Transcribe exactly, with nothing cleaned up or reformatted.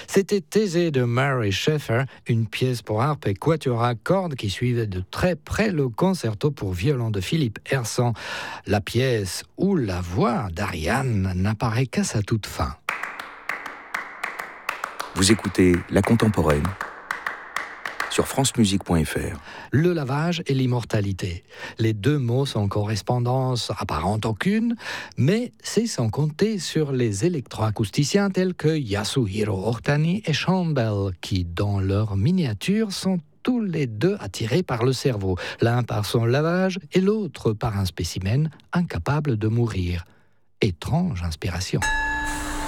C'était Thésée de Mary Schaeffer, une pièce pour harpe et quatuor à cordes qui suivait de très près le concerto pour violon de Philippe Hersant. La pièce où la voix d'Ariane n'apparaît qu'à sa toute fin. Vous écoutez La Contemporaine sur france musique point f r. Le lavage et l'immortalité. Les deux mots sont en correspondance apparente aucune, mais c'est sans compter sur les électroacousticiens tels que Yasuhiro Ohtani et Sean Bell, qui, dans leurs miniatures, sont tous les deux attirés par le cerveau, l'un par son lavage et l'autre par un spécimen incapable de mourir. Étrange inspiration.